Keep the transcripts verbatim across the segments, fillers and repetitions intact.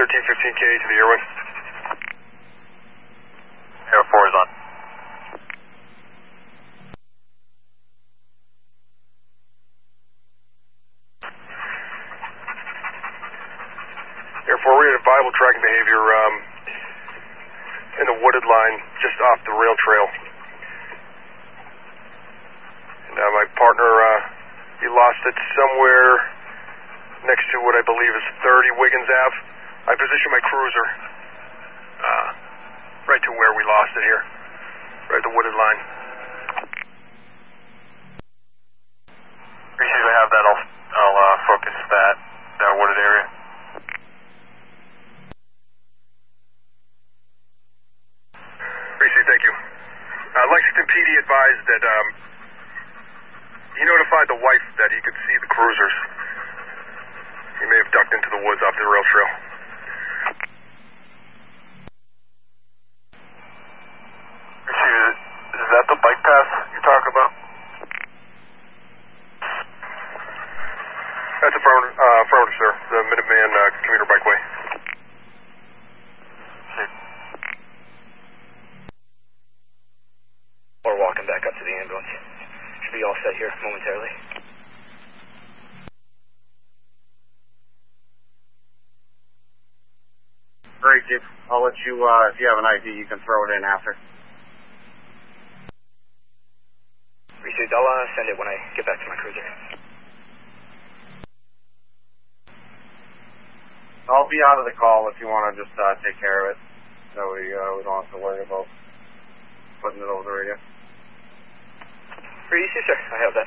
thirteen fifteen K to the airway. Air four is on. Air four, we had a viable tracking behavior um, in the wooded line just off the rail trail. And uh, my partner, uh, he lost it somewhere next to what I believe is thirty Wiggins Ave. I positioned my cruiser uh, right to where we lost it here, right at the wooded line. Appreciate we have that. I'll, I'll uh, focus that, that wooded area. Appreciate, thank you. Uh, Lexington P D advised that um, he notified the wife that he could see the cruisers. He may have ducked into the woods off the rail trail. Is, is that the bike path you're talking about? That's affirmative, uh, affirmative, sir. The Minuteman uh, commuter bikeway. See. Or walking back up to the ambulance. Should be all set here momentarily. Great, Chief. I'll let you, uh, if you have an I D, you can throw it in after. Received. I'll uh, send it when I get back to my cruiser. I'll be out of the call if you want to just uh, take care of it. So we, uh, we don't have to worry about putting it over the radio. Received, sir. I have that.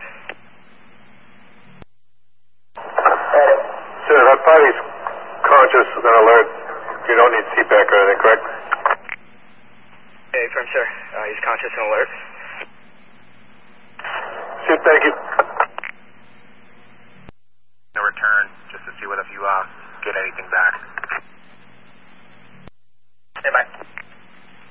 Sir, that party's conscious and alert. You don't need C PAC or anything, correct? Hey, firm, sir. Uh, he's conscious and alert. Sure, thank you. No return, just to see what if you uh, get anything back.